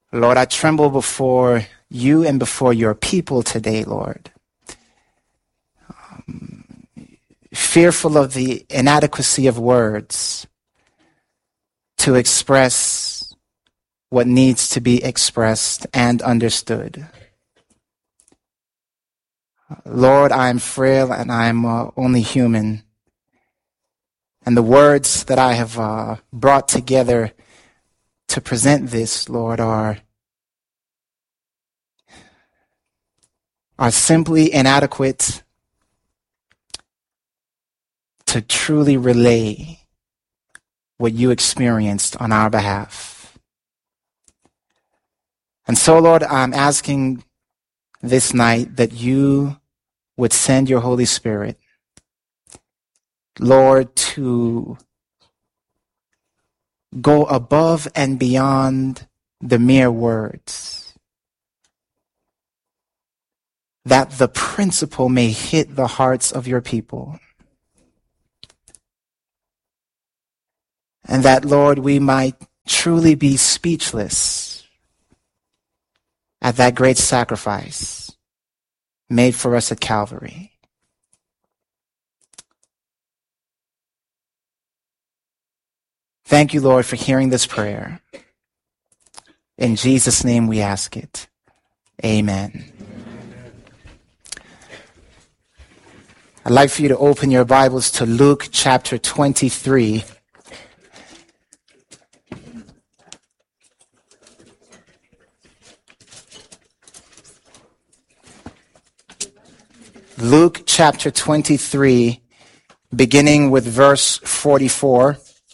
Lord, I tremble before you and before your people today, Lord. Fearful of the inadequacy of words to express what needs to be expressed and understood. Lord, I am frail and I am only human. And the words that I have brought together to present this, Lord, are simply inadequate to truly relay what you experienced on our behalf. And so, Lord, I'm asking this night that you would send your Holy Spirit, Lord, to go above and beyond the mere words, that the principle may hit the hearts of your people. And that, Lord, we might truly be speechless at that great sacrifice made for us at Calvary. Thank you, Lord, for hearing this prayer. In Jesus' name we ask it. Amen. I'd like for you to open your Bibles to Luke chapter 23. Luke chapter 23, beginning with verse 44.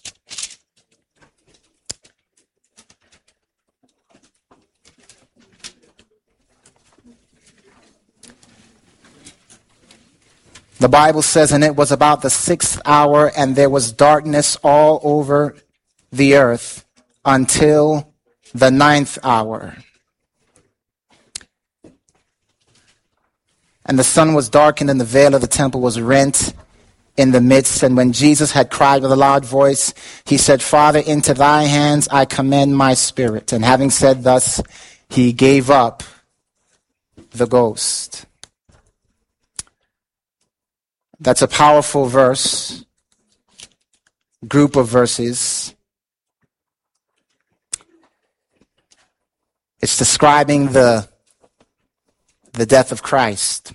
The Bible says, and it was about the 6th hour, and there was darkness all over the earth until the 9th hour. And the sun was darkened, and the veil of the temple was rent in the midst. And when Jesus had cried with a loud voice, he said, Father, into thy hands I commend my spirit. And having said thus, he gave up the ghost. That's a powerful verse, group of verses. It's describing the death of Christ.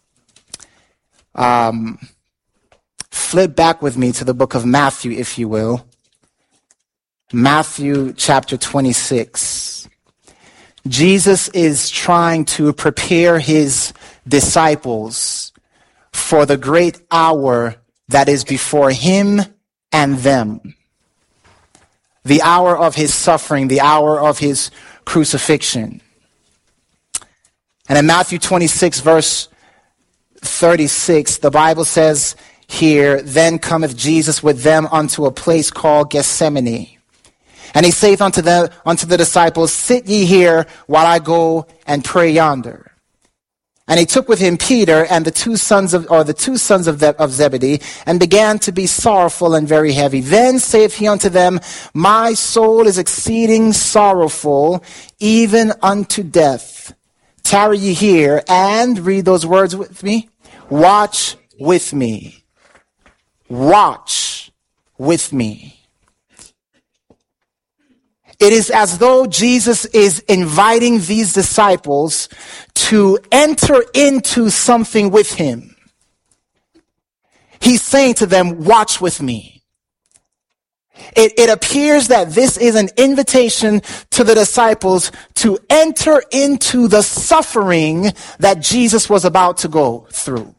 Flip back with me to the book of Matthew, if you will. Matthew chapter 26. Jesus is trying to prepare his disciples for the great hour that is before him and them. The hour of his suffering, the hour of his crucifixion. And in Matthew 26, verse 36, the Bible says here, Then cometh Jesus with them unto a place called Gethsemane. And he saith unto the disciples, Sit ye here while I go and pray yonder. And he took with him Peter and the two sons of Zebedee, and began to be sorrowful and very heavy. Then saith he unto them, My soul is exceeding sorrowful, even unto death. Tarry ye here, and read those words with me. Watch with me. Watch with me. It is as though Jesus is inviting these disciples to enter into something with him. He's saying to them, watch with me. It appears that this is an invitation to the disciples to enter into the suffering that Jesus was about to go through.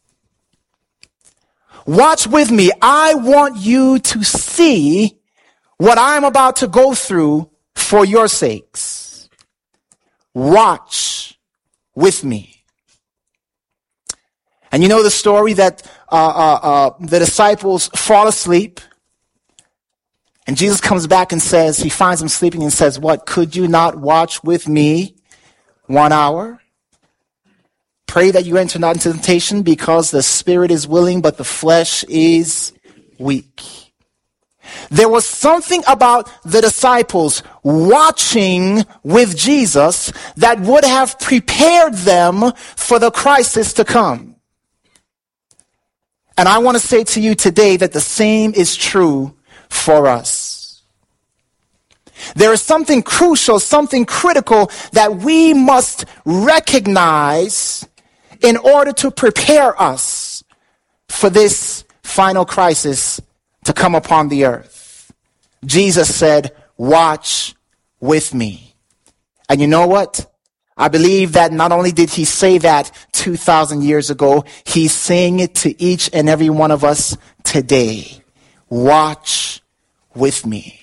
Watch with me. I want you to see what I'm about to go through for your sakes. Watch with me. And you know the story that the disciples fall asleep. And Jesus comes back and says, he finds them sleeping and says, what, could you not watch with me 1 hour? Pray that you enter not into temptation, because the spirit is willing, but the flesh is weak. There was something about the disciples watching with Jesus that would have prepared them for the crisis to come. And I want to say to you today that the same is true for us. There is something crucial, something critical that we must recognize in order to prepare us for this final crisis to come upon the earth. Jesus said, watch with me. And you know what? I believe that not only did he say that 2,000 years ago, he's saying it to each and every one of us today. Watch with me.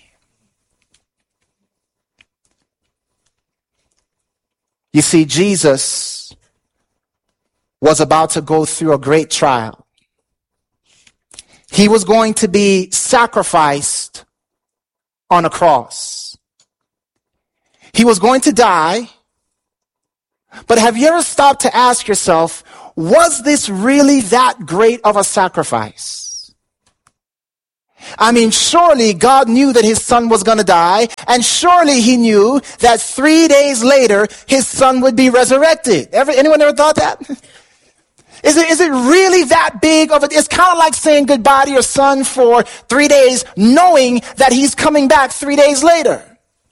You see, Jesus was about to go through a great trial. He was going to be sacrificed on a cross. He was going to die. But have you ever stopped to ask yourself, was this really that great of a sacrifice? I mean, surely God knew that his son was going to die, and surely he knew that 3 days later his son would be resurrected. Anyone ever thought that? Is it really that big of a, it's kind of like saying goodbye to your son for 3 days, knowing that he's coming back 3 days later.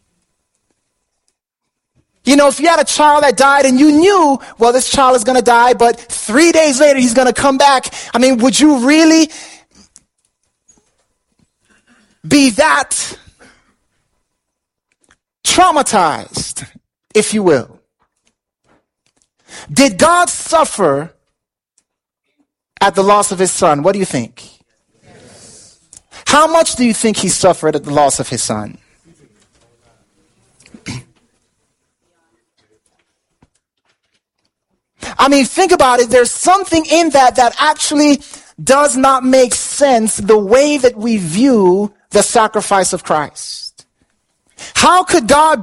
You know, if you had a child that died and you knew, well, this child is going to die, but 3 days later he's going to come back. I mean, would you really be that traumatized, if you will? Did God suffer at the loss of his son? What do you think? Yes. How much do you think he suffered at the loss of his son? I mean, think about it. There's something in that actually does not make sense, the way that we view the sacrifice of Christ. How could God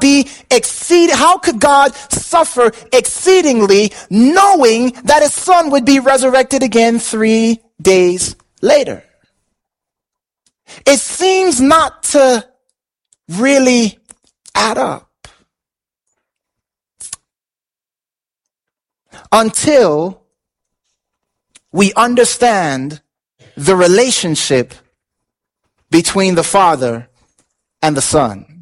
suffer exceedingly, knowing that his son would be resurrected again 3 days later? It seems not to really add up. Until we understand the relationship between the Father and the Son.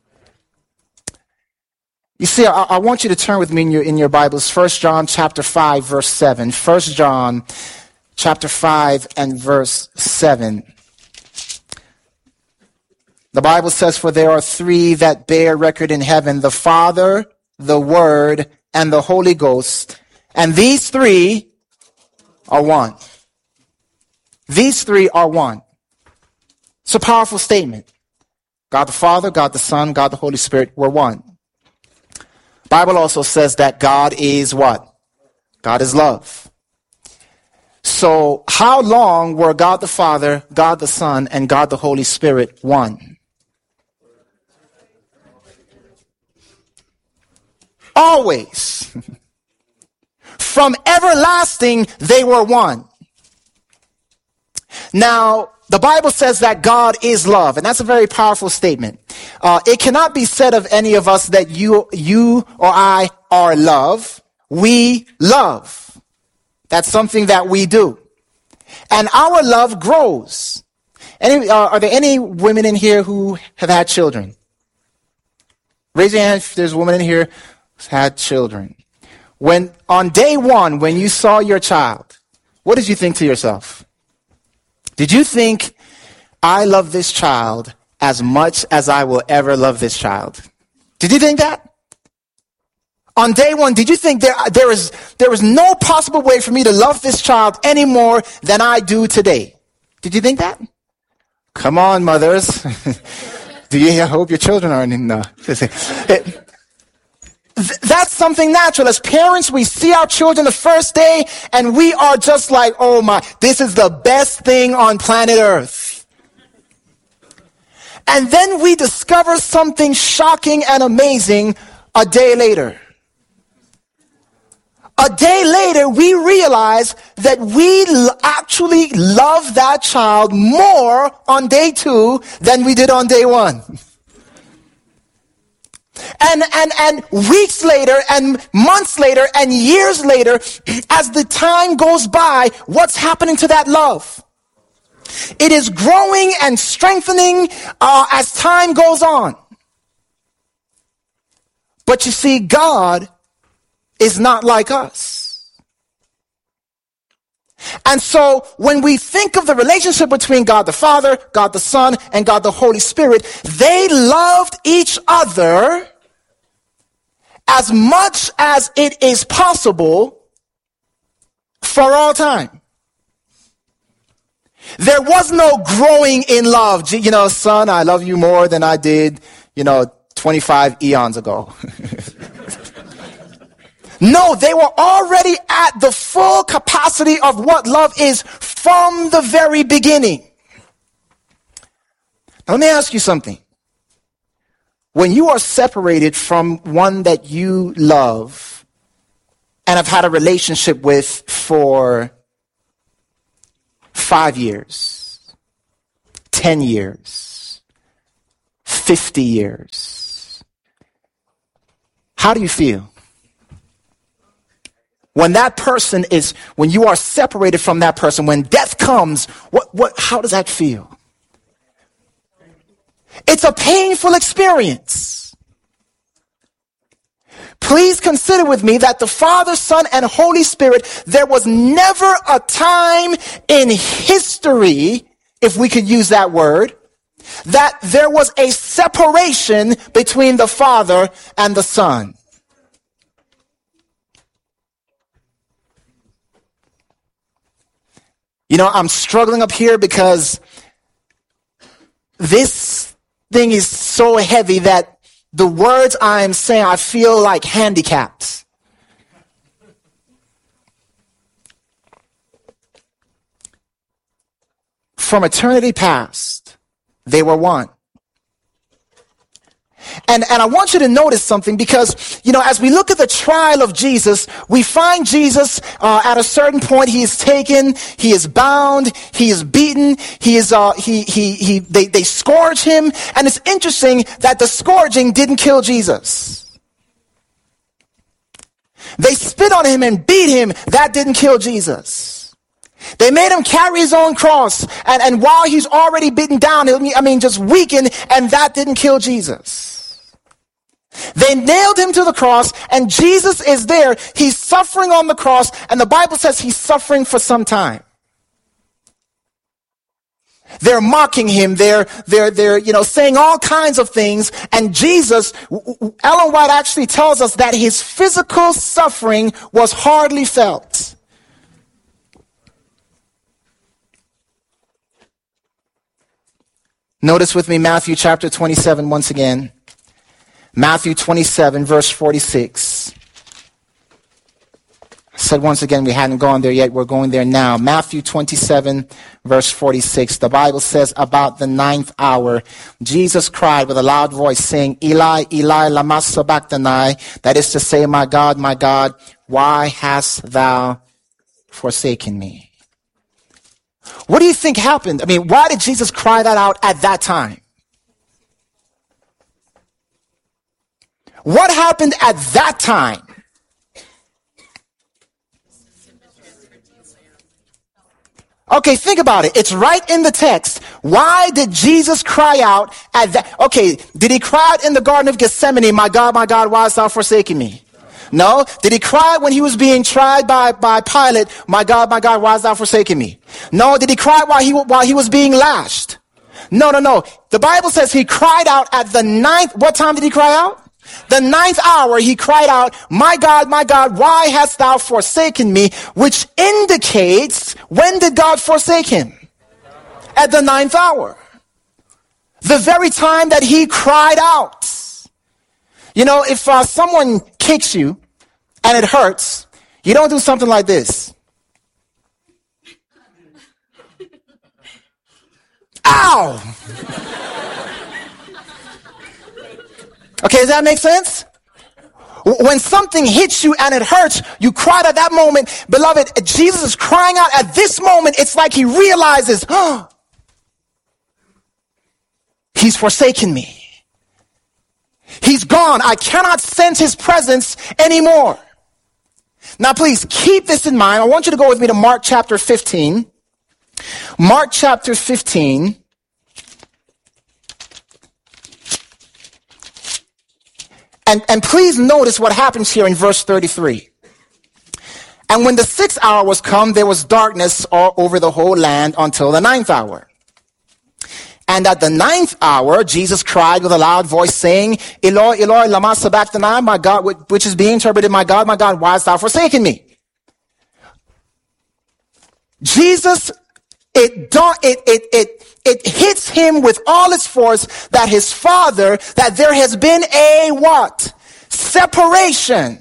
You see, I want you to turn with me in your Bibles, 1 John chapter 5, verse 7. 1 John chapter 5 and verse 7. The Bible says, for there are three that bear record in heaven, the Father, the Word, and the Holy Ghost. And these three are one. These three are one. It's a powerful statement. God the Father, God the Son, God the Holy Spirit were one. The Bible also says that God is what? God is love. So how long were God the Father, God the Son, and God the Holy Spirit one? Always. From everlasting, they were one. Now, the Bible says that God is love, and that's a very powerful statement. It cannot be said of any of us that you or I are love. We love. That's something that we do. And our love grows. Are there any women in here who have had children? Raise your hand if there's a woman in here who's had children. When on day one, when you saw your child, what did you think to yourself? Did you think, I love this child as much as I will ever love this child? Did you think that? On day one, did you think there was no possible way for me to love this child any more than I do today? Did you think that? Come on, mothers. I hope your children aren't in That's something natural. As parents, we see our children the first day and we are just like, oh my, this is the best thing on planet Earth. And then we discover something shocking and amazing a day later. A day later, we realize that we actually love that child more on day 2 than we did on day 1. And weeks later and months later and years later, as the time goes by, what's happening to that love? It is growing and strengthening as time goes on. But you see, God is not like us. And so when we think of the relationship between God the Father, God the Son, and God the Holy Spirit, they loved each other as much as it is possible for all time. There was no growing in love. You know, son, I love you more than I did, 25 eons ago. No, they were already at the full capacity of what love is from the very beginning. Now, let me ask you something. When you are separated from one that you love and have had a relationship with for 5 years, 10 years, 50 years, how do you feel? When when you are separated from that person, when death comes, how does that feel? It's a painful experience. Please consider with me that the Father, Son, and Holy Spirit, there was never a time in history, if we could use that word, that there was a separation between the Father and the Son. I'm struggling up here because this thing is so heavy that the words I am saying, I feel like handicapped. From eternity past, they were one. And I want you to notice something because, as we look at the trial of Jesus, we find Jesus at a certain point. He is taken, he is bound, he is beaten, they scourge him. And it's interesting that the scourging didn't kill Jesus. They spit on him and beat him. That didn't kill Jesus. They made him carry his own cross. And while he's already beaten down, just weakened, and that didn't kill Jesus. They nailed him to the cross, and Jesus is there. He's suffering on the cross, and the Bible says he's suffering for some time. They're mocking him. They're saying all kinds of things. And Jesus, Ellen White actually tells us that his physical suffering was hardly felt. Notice with me Matthew chapter 27 once again. Matthew 27, verse 46. I said once again, we hadn't gone there yet. We're going there now. Matthew 27, verse 46. The Bible says, about the 9th hour, Jesus cried with a loud voice, saying, Eli, Eli, lama sabachthani. That is to say, my God, why hast thou forsaken me? What do you think happened? Why did Jesus cry that out at that time? What happened at that time? Okay, think about it. It's right in the text. Why did Jesus cry out at that? Okay, did he cry out in the Garden of Gethsemane, my God, why hast thou forsaken me? No. Did he cry when he was being tried by Pilate, my God, why hast thou forsaken me? No. Did he cry while he was being lashed? No. The Bible says he cried out at the 9th. What time did he cry out? The 9th hour, he cried out, my God, why hast thou forsaken me? Which indicates, when did God forsake him? At the 9th hour. The very time that he cried out. If someone kicks you and it hurts, you don't do something like this. Ow! Okay, does that make sense? When something hits you and it hurts, you cry at that moment. Beloved, Jesus is crying out at this moment. It's like he realizes, oh, he's forsaken me. He's gone. I cannot sense his presence anymore. Now, please keep this in mind. I want you to go with me to Mark chapter 15. Mark chapter 15. And please notice what happens here in verse 33. And when the 6th hour was come, there was darkness all over the whole land until the 9th hour. And at the 9th hour, Jesus cried with a loud voice, saying, Eloi, Eloi, lama sabachthani, my God, which is being interpreted, my God, why hast thou forsaken me? Jesus, it hits him with all its force that his Father, that there has been a what? Separation.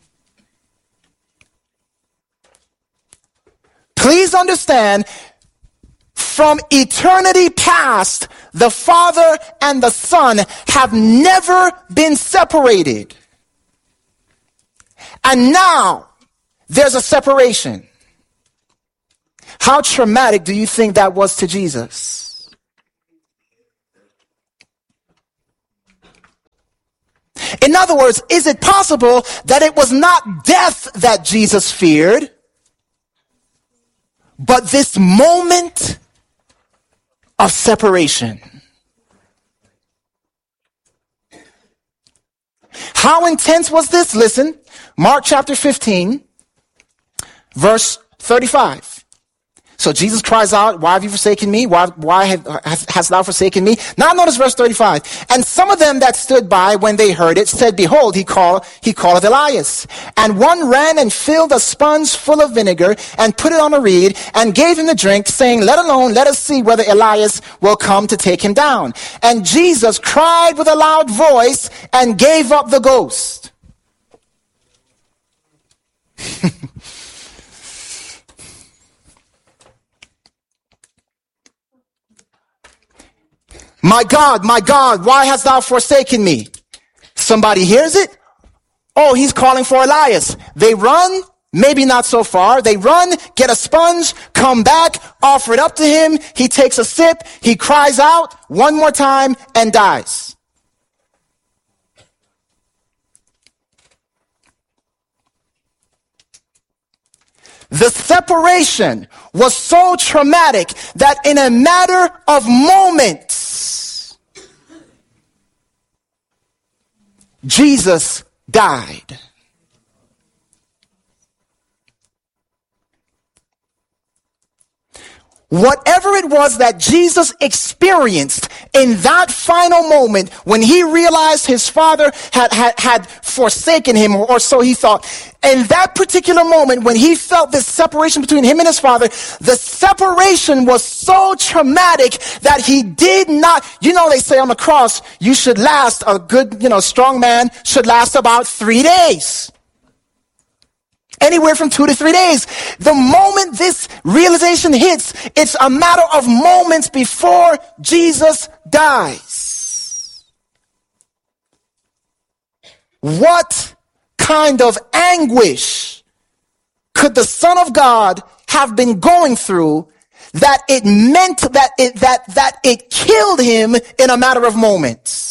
Please understand, from eternity past, the Father and the Son have never been separated. And now, there's a separation. How traumatic do you think that was to Jesus? In other words, is it possible that it was not death that Jesus feared, but this moment of separation? How intense was this? Listen, Mark chapter 15, verse 35. So Jesus cries out, why have you forsaken me? Why hast thou forsaken me? Now notice verse 35. And some of them that stood by when they heard it said, behold, he calleth Elias. And one ran and filled a sponge full of vinegar and put it on a reed and gave him the drink, saying, let alone, let us see whether Elias will come to take him down. And Jesus cried with a loud voice and gave up the ghost. My God, why hast thou forsaken me? Somebody hears it. Oh, he's calling for Elias. They run, maybe not so far. They run, get a sponge, come back, offer it up to him. He takes a sip. He cries out one more time and dies. The separation was so traumatic that in a matter of moments, Jesus died. Whatever it was that Jesus experienced in that final moment when he realized his Father had forsaken him, or so he thought, in that particular moment when he felt this separation between him and his Father, the separation was so traumatic that he did not, they say on the cross, you should last, a good, strong man should last about 3 days. Anywhere from 2 to 3 days. The moment this realization hits, it's a matter of moments before Jesus dies. What kind of anguish could the Son of God have been going through that it meant that it killed him in a matter of moments?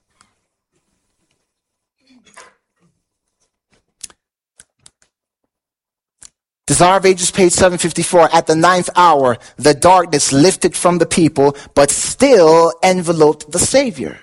Desire of Ages, page 754. At the 9th hour, the darkness lifted from the people, but still enveloped the Savior.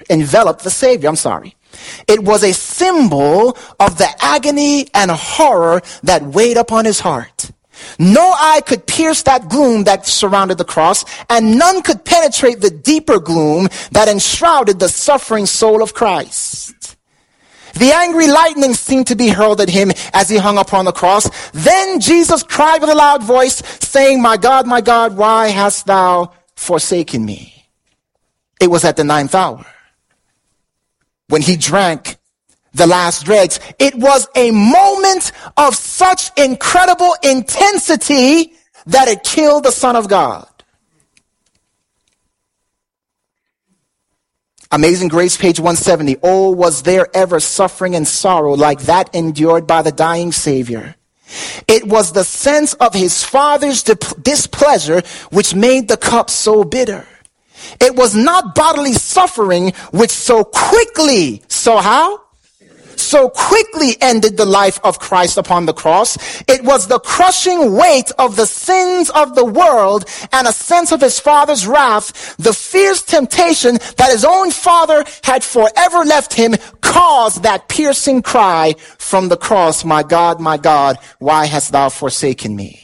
It was a symbol of the agony and horror that weighed upon his heart. No eye could pierce that gloom that surrounded the cross, and none could penetrate the deeper gloom that enshrouded the suffering soul of Christ. The angry lightning seemed to be hurled at him as he hung upon the cross. Then Jesus cried with a loud voice, saying, my God, why hast thou forsaken me? It was at the 9th hour when he drank the last dregs. It was a moment of such incredible intensity that it killed the Son of God. Amazing Grace, page 170. Oh, was there ever suffering and sorrow like that endured by the dying Savior? It was the sense of his Father's displeasure which made the cup so bitter. It was not bodily suffering which so quickly ended the life of Christ upon the cross. It was the crushing weight of the sins of the world and a sense of his Father's wrath, the fierce temptation that his own Father had forever left him, caused that piercing cry from the cross, my God, why hast thou forsaken me?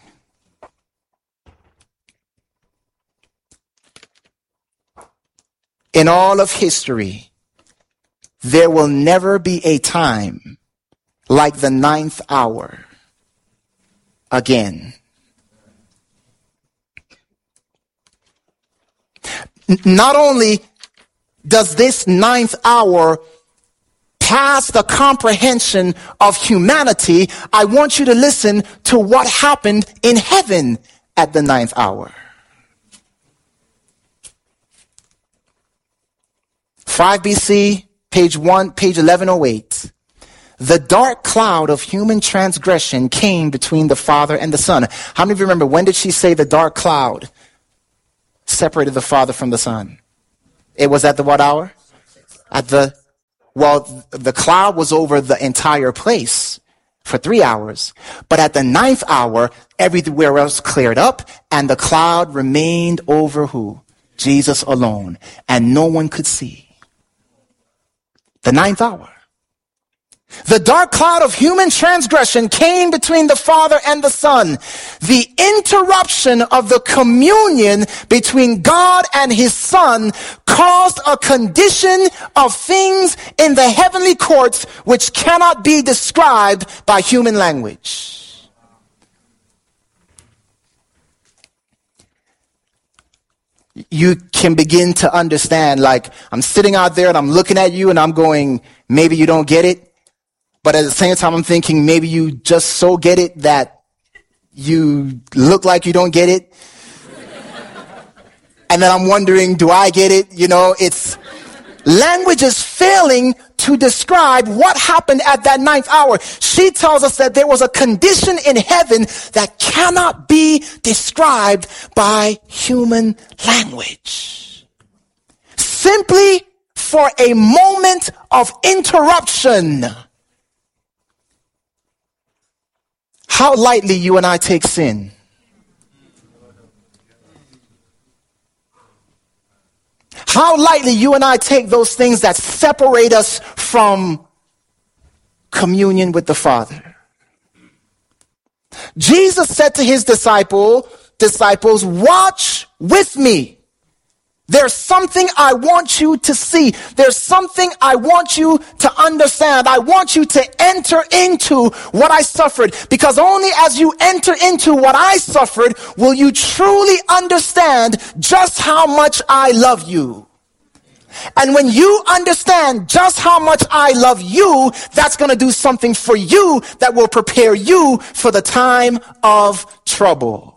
In all of history, there will never be a time like the 9th hour again. Not only does this 9th hour pass the comprehension of humanity, I want you to listen to what happened in heaven at the 9th hour. 5 BC, page 1108. The dark cloud of human transgression came between the Father and the Son. How many of you remember, when did she say the dark cloud separated the Father from the Son? It was at the what hour? The cloud was over the entire place for 3 hours. But at the 9th hour, everywhere else cleared up, and the cloud remained over who? Jesus alone. And no one could see. The 9th hour. The dark cloud of human transgression came between the Father and the Son. The interruption of the communion between God and his Son caused a condition of things in the heavenly courts which cannot be described by human language. You can begin to understand, like, I'm sitting out there and I'm looking at you and I'm going, maybe you don't get it. But at the same time, I'm thinking maybe you just so get it that you look like you don't get it. And then I'm wondering, do I get it? You know, it's language is failing to describe what happened at that 9th hour. She tells us that there was a condition in heaven that cannot be described by human language. Simply for a moment of interruption. How lightly you and I take sin. How lightly you and I take those things that separate us from communion with the Father. Jesus said to his disciples, watch with me. There's something I want you to see. There's something I want you to understand. I want you to enter into what I suffered, because only as you enter into what I suffered will you truly understand just how much I love you. And when you understand just how much I love you, that's going to do something for you that will prepare you for the time of trouble.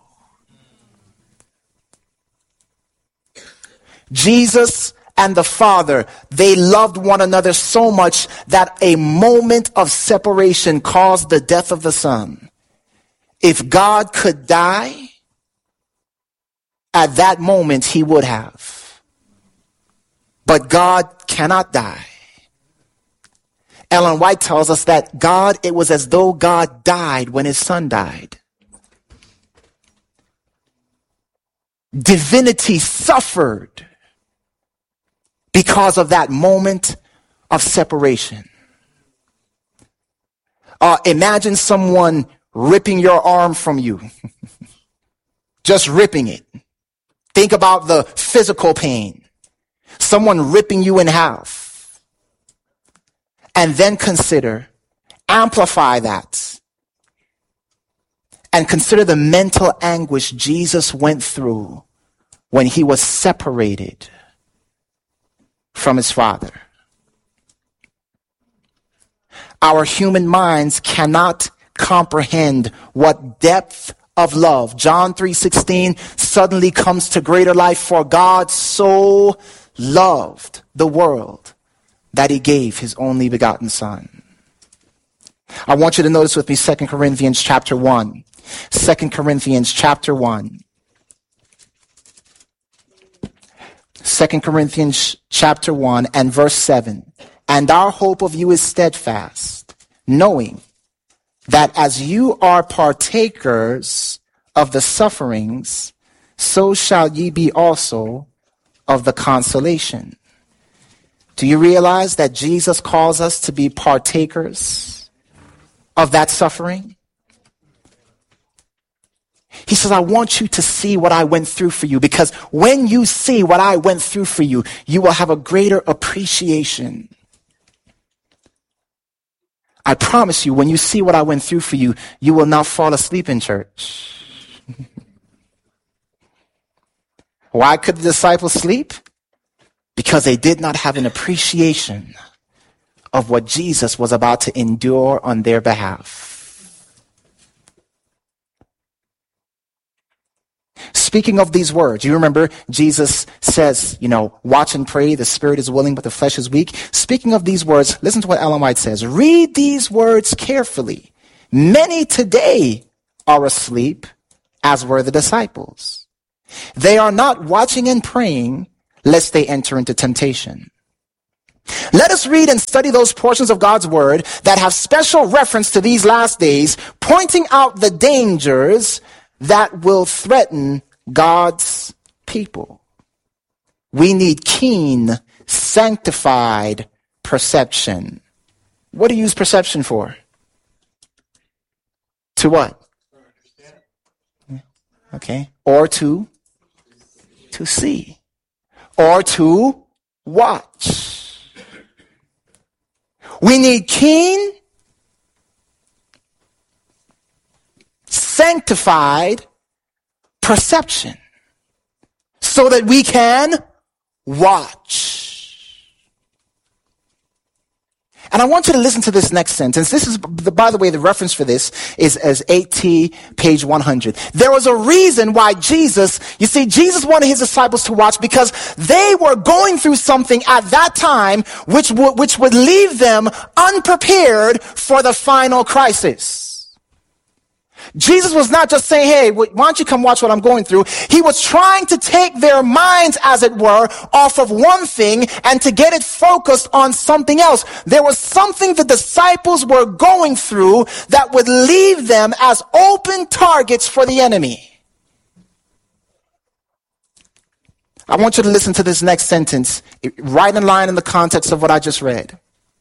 Jesus and the Father, they loved one another so much that a moment of separation caused the death of the Son. If God could die, at that moment he would have. But God cannot die. Ellen White tells us that it was as though God died when his Son died. Divinity suffered because of that moment of separation. Imagine someone ripping your arm from you. Just ripping it. Think about the physical pain. Someone ripping you in half. And then amplify that. And consider the mental anguish Jesus went through when he was separated from his Father. Our human minds cannot comprehend what depth of love. John 3:16 suddenly comes to greater life. For God so loved the world that he gave his only begotten Son. I want you to notice with me 2 Corinthians chapter 1. 2 Corinthians chapter 1. 2 Corinthians chapter 1 and verse 7. And our hope of you is steadfast, knowing that as you are partakers of the sufferings, so shall ye be also of the consolation. Do you realize that Jesus calls us to be partakers of that suffering? He says, I want you to see what I went through for you, because when you see what I went through for you, you will have a greater appreciation. I promise you, when you see what I went through for you, you will not fall asleep in church. Why could the disciples sleep? Because they did not have an appreciation of what Jesus was about to endure on their behalf. Speaking of these words, you remember Jesus says, watch and pray, the spirit is willing, but the flesh is weak. Speaking of these words, listen to what Ellen White says. Read these words carefully. Many today are asleep, as were the disciples. They are not watching and praying, lest they enter into temptation. Let us read and study those portions of God's word that have special reference to these last days, pointing out the dangers that will threaten God's people. We need keen, sanctified perception. What do you use perception for? To what? Okay. Or to see. Or to watch. We need keen, sanctified perception so that we can watch. And I want you to listen to this next sentence. This is, by the way, the reference for this is as 8T, page 100. There was a reason why Jesus wanted his disciples to watch, because they were going through something at that time which would leave them unprepared for the final crisis. Jesus was not just saying, hey, why don't you come watch what I'm going through? He was trying to take their minds, as it were, off of one thing and to get it focused on something else. There was something the disciples were going through that would leave them as open targets for the enemy. I want you to listen to this next sentence, right in line in the context of what I just read.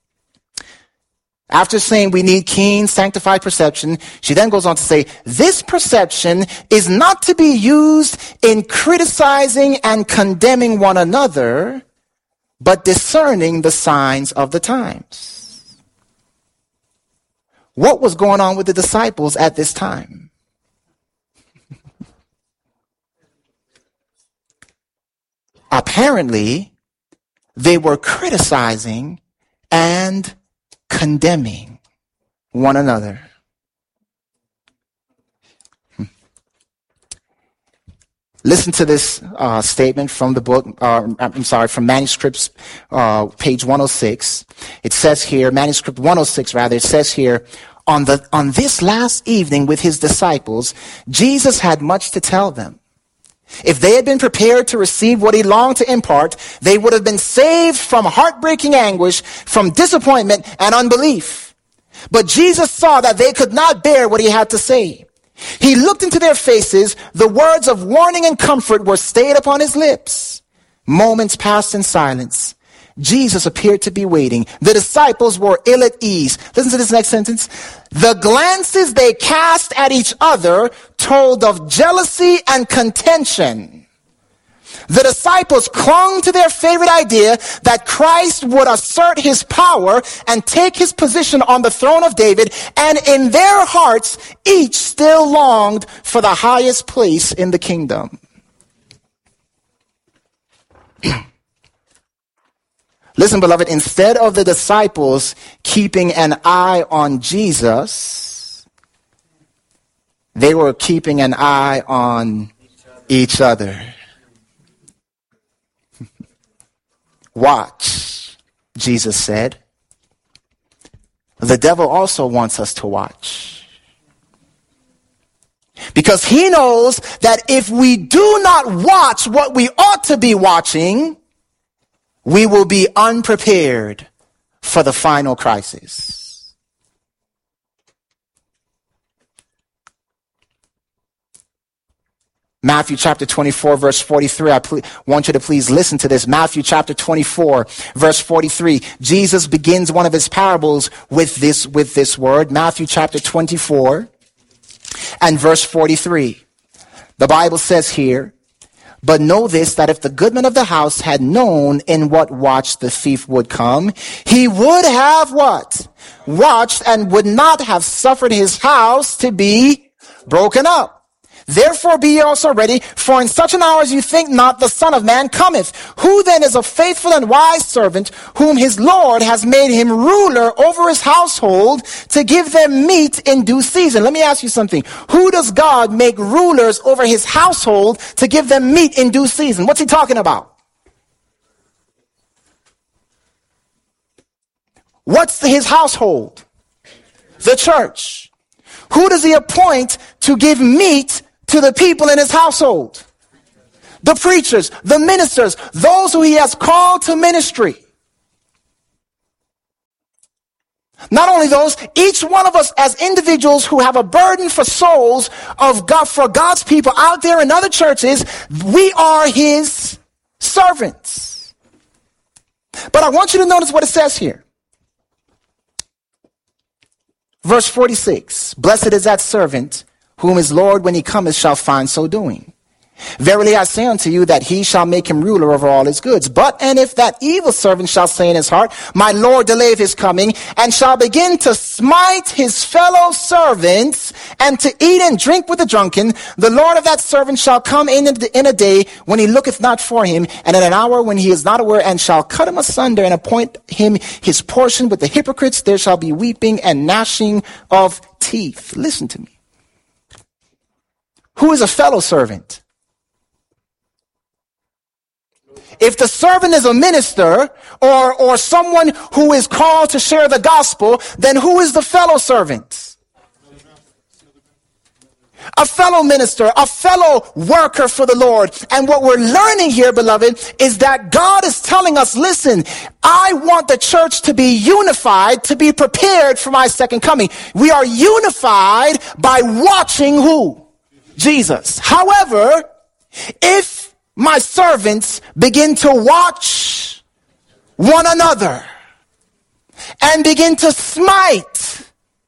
After saying we need keen, sanctified perception, she then goes on to say, this perception is not to be used in criticizing and condemning one another, but discerning the signs of the times. What was going on with the disciples at this time? Apparently, they were criticizing and condemning one another. Listen to this statement from the book, from manuscripts, page 106. It says here, manuscript 106 rather, it says here, on this last evening with his disciples, Jesus had much to tell them. If they had been prepared to receive what he longed to impart, they would have been saved from heartbreaking anguish, from disappointment and unbelief. But Jesus saw that they could not bear what he had to say. He looked into their faces. The words of warning and comfort were stayed upon his lips. Moments passed in silence. Jesus appeared to be waiting. The disciples were ill at ease. Listen to this next sentence. The glances they cast at each other told of jealousy and contention. The disciples clung to their favorite idea that Christ would assert his power and take his position on the throne of David, and in their hearts, each still longed for the highest place in the kingdom. Listen, beloved, instead of the disciples keeping an eye on Jesus, they were keeping an eye on each other. Watch, Jesus said. The devil also wants us to watch. Because he knows that if we do not watch what we ought to be watching, we will be unprepared for the final crisis. Matthew chapter 24, verse 43. I want you to please listen to this. Matthew chapter 24, verse 43. Jesus begins one of his parables with this word. Matthew chapter 24 and verse 43. The Bible says here, "But know this, that if the goodman of the house had known in what watch the thief would come, he would have" what? "Watched, and would not have suffered his house to be broken up. Therefore be ye also ready, for in such an hour as you think not, the Son of Man cometh. Who then is a faithful and wise servant, whom his Lord has made him ruler over his household, to give them meat in due season?" Let me ask you something. Who does God make rulers over his household to give them meat in due season? What's he talking about? What's his household? The church. Who does he appoint to give meat to the people in his household? The preachers, the ministers, those who he has called to ministry. Not only those, each one of us as individuals who have a burden for souls of God, for God's people out there in other churches, we are his servants. But I want you to notice what it says here. Verse 46, "Blessed is that servant whom his Lord, when he cometh, shall find so doing. Verily I say unto you that he shall make him ruler over all his goods. And if that evil servant shall say in his heart, My Lord delayeth his coming, and shall begin to smite his fellow servants, and to eat and drink with the drunken, the Lord of that servant shall come in a day when he looketh not for him, and in an hour when he is not aware, and shall cut him asunder, and appoint him his portion with the hypocrites. There shall be weeping and gnashing of teeth." Listen to me. Who is a fellow servant? If the servant is a minister or someone who is called to share the gospel, then who is the fellow servant? A fellow minister, a fellow worker for the Lord. And what we're learning here, beloved, is that God is telling us, listen, I want the church to be unified, to be prepared for my second coming. We are unified by watching who? Jesus. However, if my servants begin to watch one another and begin to smite,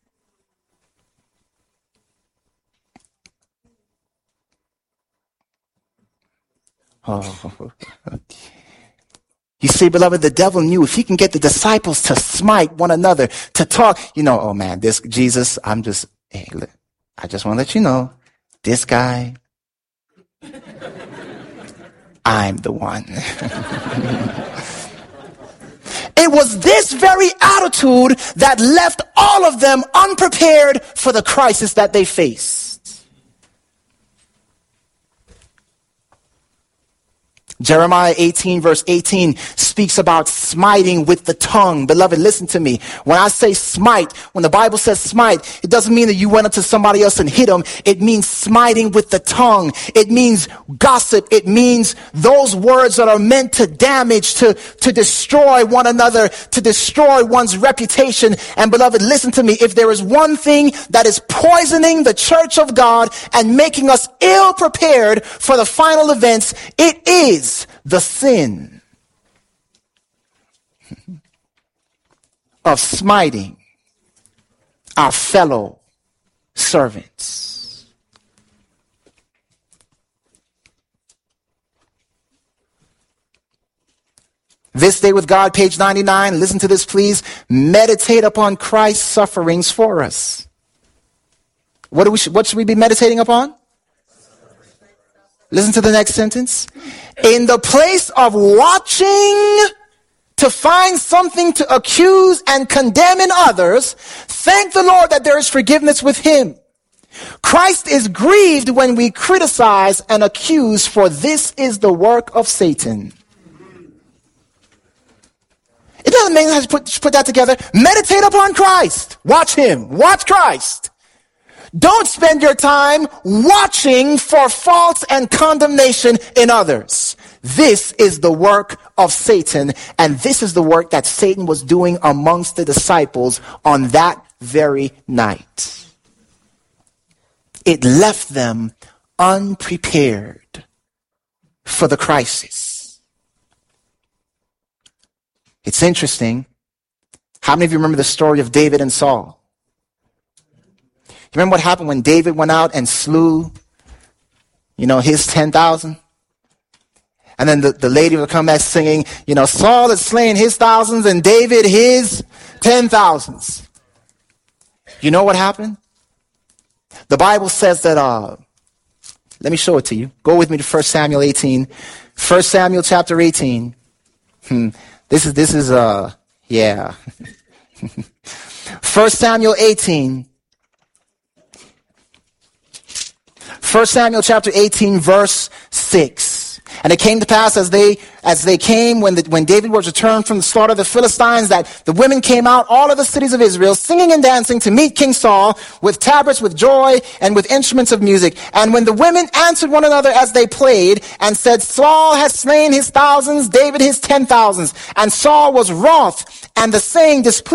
you see, beloved, the devil knew if he can get the disciples to smite one another, to talk, oh man, this Jesus, I just want to let you know, this guy, I'm the one. It was this very attitude that left all of them unprepared for the crisis that they faced. Jeremiah 18 verse 18 speaks about smiting with the tongue. Beloved, listen to me. When I say smite, when the Bible says smite, it doesn't mean that you went up to somebody else and hit them. It means smiting with the tongue. It means gossip. It means those words that are meant to damage, to destroy one another, to destroy one's reputation. And beloved, listen to me. If there is one thing that is poisoning the church of God and making us ill prepared for the final events, it is the sin of smiting our fellow servants. This Day with God, page 99. Listen to this, please. Meditate upon Christ's sufferings for us. What should we be meditating upon? Listen to the next sentence. In the place of watching to find something to accuse and condemn in others, thank the Lord that there is forgiveness with him. Christ is grieved when we criticize and accuse, for this is the work of Satan. doesn't mean that you put that together. Meditate upon Christ. Watch him. Watch Christ. Don't spend your time watching for faults and condemnation in others. This is the work of Satan, and this is the work that Satan was doing amongst the disciples on that very night. It left them unprepared for the crisis. It's interesting. How many of you remember the story of David and Saul? You remember what happened when David went out and slew, his 10,000? And then the lady would come back singing, Saul is slaying his thousands and David his 10,000s. You know what happened? The Bible says that, let me show it to you. Go with me to 1 Samuel 18. 1 Samuel chapter 18. This is 1 Samuel 18. 1 Samuel chapter 18 verse 6. And it came to pass as they came when David was returned from the slaughter of the Philistines, that the women came out, all of the cities of Israel, singing and dancing to meet King Saul with tabrets, with joy, and with instruments of music. And when the women answered one another as they played, and said, Saul has slain his thousands, David his 10,000s. And Saul was wroth, and the saying displeased